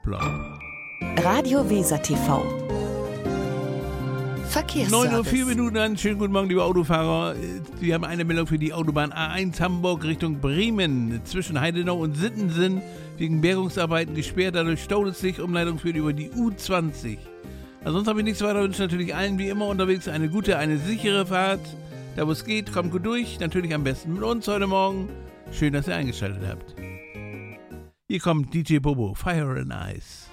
Blau. Radio Weser TV. 9:04 Uhr, einen schönen guten Morgen, liebe Autofahrer. Wir haben eine Meldung für die Autobahn A1 Hamburg Richtung Bremen. Zwischen Heidenau und Sittensen wegen Bergungsarbeiten gesperrt. Dadurch staut es sich. Umleitung führt über die U20. Ansonsten habe ich nichts weiter. Wünsche natürlich allen wie immer unterwegs eine gute, eine sichere Fahrt. Da wo es geht, kommt gut durch. Natürlich am besten mit uns heute Morgen. Schön, dass ihr eingeschaltet habt. Hier kommt DJ Bobo, Fire and Ice.